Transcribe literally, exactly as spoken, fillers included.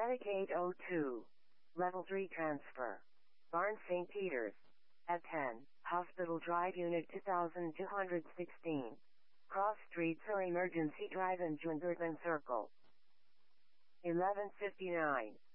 Attic eight oh two. Level three transfer. Barn Saint Peter's. At ten, Hospital Drive Unit two thousand two hundred sixteen. Cross Streets or Emergency Drive in Jungerton Circle. eleven fifty-nine.